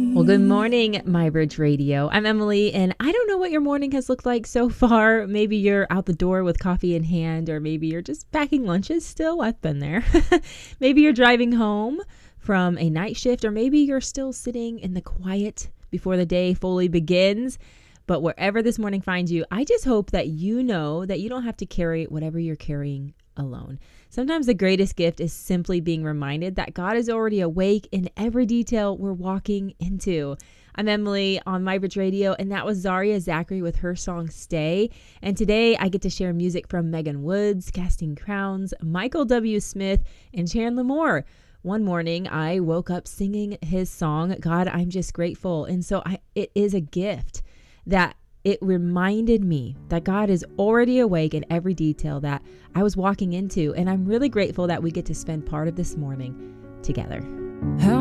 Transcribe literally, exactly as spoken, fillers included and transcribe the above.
Well, good morning, My Bridge Radio. I'm Emily, and I don't know what your morning has looked like so far. Maybe you're out the door with coffee in hand, or maybe you're just packing lunches still. I've been there. Maybe you're driving home from a night shift, or maybe you're still sitting in the quiet before the day fully begins. But wherever this morning finds you, I just hope that you know that you don't have to carry whatever you're carrying alone. Sometimes the greatest gift is simply being reminded that God is already awake in every detail we're walking into. I'm Emily on My Bridge Radio, and that was Zaria Zachary with her song Stay. And today I get to share music from Megan Woods, Casting Crowns, Michael W. Smith, and Chandler Moore. One morning I woke up singing his song, God, I'm Just Grateful. And so I, it is a gift that it reminded me that God is already awake in every detail that I was walking into. And I'm really grateful that we get to spend part of this morning together. How